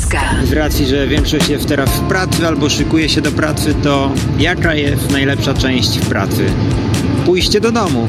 SK. Z racji, że większość jest teraz w pracy albo szykuje się do pracy, to jaka jest najlepsza część w pracy? Pójście do domu.